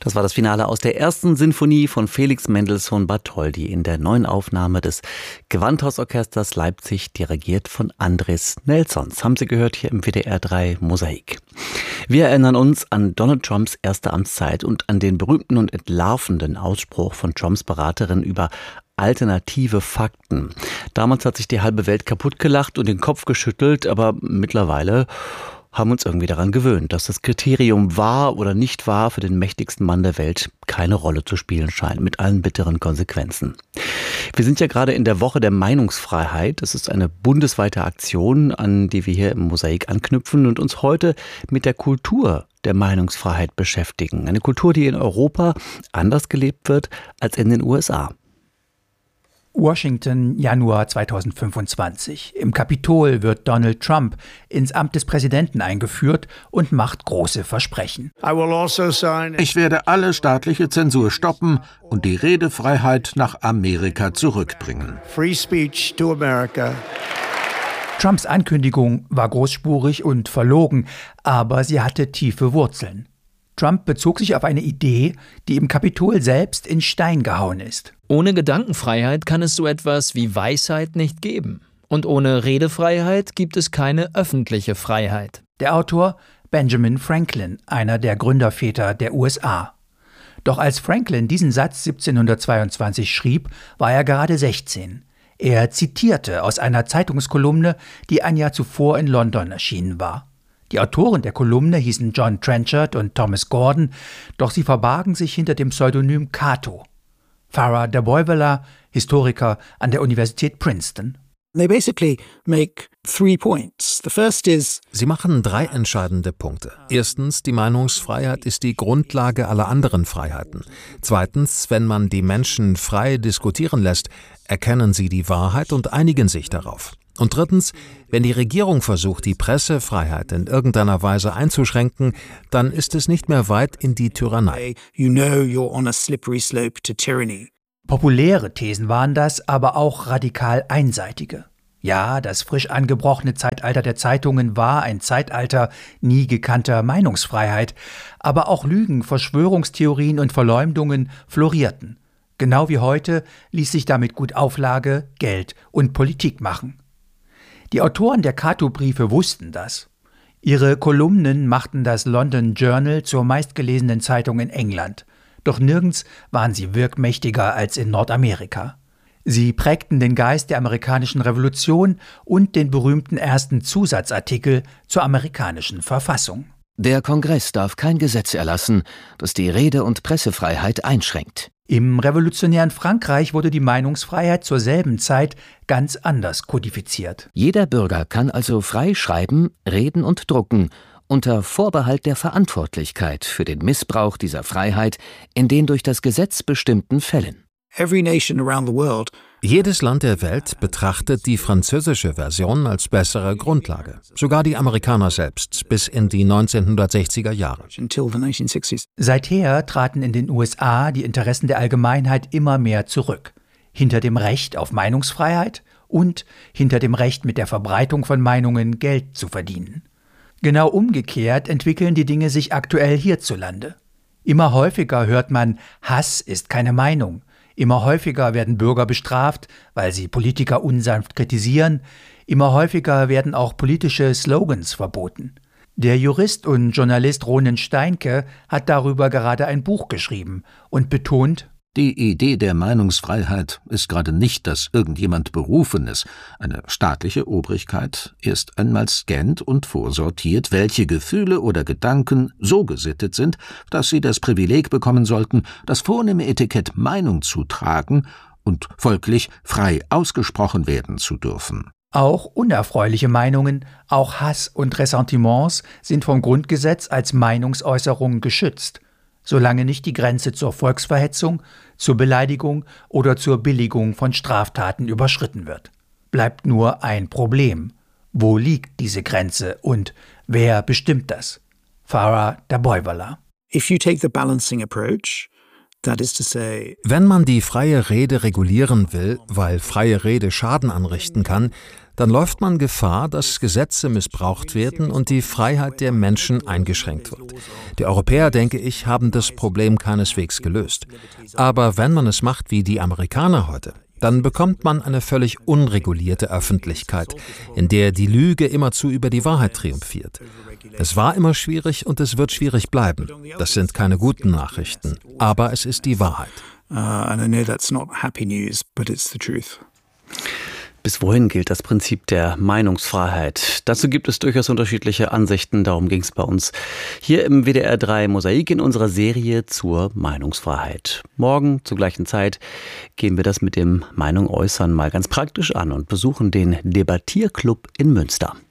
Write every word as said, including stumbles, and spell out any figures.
Das war das Finale aus der ersten Sinfonie von Felix Mendelssohn Bartholdy in der neuen Aufnahme des Gewandhausorchesters Leipzig, dirigiert von Andres Nelsons. Haben Sie gehört hier im W D R drei Mosaik. Wir erinnern uns an Donald Trumps erste Amtszeit und an den berühmten und entlarvenden Ausspruch von Trumps Beraterin über alternative Fakten. Damals hat sich die halbe Welt kaputt gelacht und den Kopf geschüttelt, aber mittlerweile haben uns irgendwie daran gewöhnt, dass das Kriterium wahr oder nicht wahr für den mächtigsten Mann der Welt keine Rolle zu spielen scheint, mit allen bitteren Konsequenzen. Wir sind ja gerade in der Woche der Meinungsfreiheit. Das ist eine bundesweite Aktion, an die wir hier im Mosaik anknüpfen und uns heute mit der Kultur der Meinungsfreiheit beschäftigen. Eine Kultur, die in Europa anders gelebt wird als in den U S A. Washington, Januar zweitausendfünfundzwanzig. Im Kapitol wird Donald Trump ins Amt des Präsidenten eingeführt und macht große Versprechen. Ich werde alle staatliche Zensur stoppen und die Redefreiheit nach Amerika zurückbringen. Free speech to America. Trumps Ankündigung war großspurig und verlogen, aber sie hatte tiefe Wurzeln. Trump bezog sich auf eine Idee, die im Kapitol selbst in Stein gehauen ist. Ohne Gedankenfreiheit kann es so etwas wie Weisheit nicht geben. Und ohne Redefreiheit gibt es keine öffentliche Freiheit. Der Autor Benjamin Franklin, einer der Gründerväter der U S A. Doch als Franklin diesen Satz siebzehnhundertzweiundzwanzig schrieb, war er gerade sechzehn. Er zitierte aus einer Zeitungskolumne, die ein Jahr zuvor in London erschienen war. Die Autoren der Kolumne hießen John Trenchard und Thomas Gordon, doch sie verbargen sich hinter dem Pseudonym Cato. Farah de Boivola, Historiker an der Universität Princeton. They basically make three points. The first is Sie machen drei entscheidende Punkte. Erstens, die Meinungsfreiheit ist die Grundlage aller anderen Freiheiten. Zweitens, wenn man die Menschen frei diskutieren lässt, erkennen sie die Wahrheit und einigen sich darauf. Und drittens, wenn die Regierung versucht, die Pressefreiheit in irgendeiner Weise einzuschränken, dann ist es nicht mehr weit in die Tyrannei. you know you're on a slippery slope to tyranny. Populäre Thesen waren das, aber auch radikal einseitige. Ja, das frisch angebrochene Zeitalter der Zeitungen war ein Zeitalter nie gekannter Meinungsfreiheit, aber auch Lügen, Verschwörungstheorien und Verleumdungen florierten. Genau wie heute ließ sich damit gut Auflage, Geld und Politik machen. Die Autoren der Cato-Briefe wussten das. Ihre Kolumnen machten das London Journal zur meistgelesenen Zeitung in England. Doch nirgends waren sie wirkmächtiger als in Nordamerika. Sie prägten den Geist der amerikanischen Revolution und den berühmten ersten Zusatzartikel zur amerikanischen Verfassung. Der Kongress darf kein Gesetz erlassen, das die Rede- und Pressefreiheit einschränkt. Im revolutionären Frankreich wurde die Meinungsfreiheit zur selben Zeit ganz anders kodifiziert. Jeder Bürger kann also frei schreiben, reden und drucken, unter Vorbehalt der Verantwortlichkeit für den Missbrauch dieser Freiheit in den durch das Gesetz bestimmten Fällen. Every nation around the world Jedes Land der Welt betrachtet die französische Version als bessere Grundlage. Sogar die Amerikaner selbst, bis in die neunzehnhundertsechziger Jahre. until the nineteen sixties. Seither traten in den U S A die Interessen der Allgemeinheit immer mehr zurück. Hinter dem Recht auf Meinungsfreiheit und hinter dem Recht, mit der Verbreitung von Meinungen Geld zu verdienen. Genau umgekehrt entwickeln die Dinge sich aktuell hierzulande. Immer häufiger hört man, Hass ist keine Meinung. Immer häufiger werden Bürger bestraft, weil sie Politiker unsanft kritisieren. Immer häufiger werden auch politische Slogans verboten. Der Jurist und Journalist Ronen Steinke hat darüber gerade ein Buch geschrieben und betont: Die Idee der Meinungsfreiheit ist gerade nicht, dass irgendjemand Berufenes, eine staatliche Obrigkeit, erst einmal scannt und vorsortiert, welche Gefühle oder Gedanken so gesittet sind, dass sie das Privileg bekommen sollten, das vornehme Etikett Meinung zu tragen und folglich frei ausgesprochen werden zu dürfen. Auch unerfreuliche Meinungen, auch Hass und Ressentiments sind vom Grundgesetz als Meinungsäußerung geschützt, solange nicht die Grenze zur Volksverhetzung, zur Beleidigung oder zur Billigung von Straftaten überschritten wird. Bleibt nur ein Problem. Wo liegt diese Grenze und wer bestimmt das? Farah de Boivola. If you take the balancing approach, Wenn man die freie Rede regulieren will, weil freie Rede Schaden anrichten kann, dann läuft man Gefahr, dass Gesetze missbraucht werden und die Freiheit der Menschen eingeschränkt wird. Die Europäer, denke ich, haben das Problem keineswegs gelöst. Aber wenn man es macht wie die Amerikaner heute, dann bekommt man eine völlig unregulierte Öffentlichkeit, in der die Lüge immerzu über die Wahrheit triumphiert. Es war immer schwierig und es wird schwierig bleiben. Das sind keine guten Nachrichten, aber es ist die Wahrheit. Uh, and I know that's not happy news, but it's the truth. Bis wohin gilt das Prinzip der Meinungsfreiheit? Dazu gibt es durchaus unterschiedliche Ansichten. Darum ging es bei uns hier im W D R drei Mosaik in unserer Serie zur Meinungsfreiheit. Morgen zur gleichen Zeit gehen wir das mit dem Meinung äußern mal ganz praktisch an und besuchen den Debattierclub in Münster.